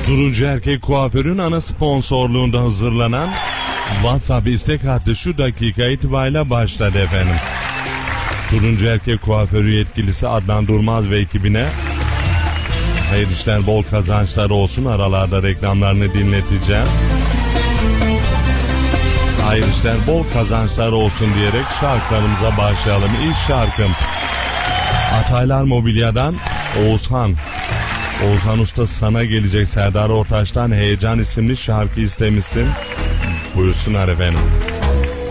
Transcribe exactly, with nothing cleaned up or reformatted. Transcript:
Turuncu Erkek Kuaför'ün ana sponsorluğunda hazırlanan WhatsApp istek hattı şu dakika itibariyle başladı efendim. Turuncu Erkek Kuaförü yetkilisi Adnan Durmaz ve ekibine hayırlı işler, bol kazançlar olsun. Aralarda reklamlarını dinleteceğim. Hayırlı işler, bol kazançlar olsun diyerek şarkılarımıza başlayalım. İlk şarkım Ataylar Mobilya'dan Oğuzhan. Oğuzhan Usta sana gelecek. Serdar Ortaç'tan Heyecan isimli şarkı istemişsin. Buyursunlar efendim.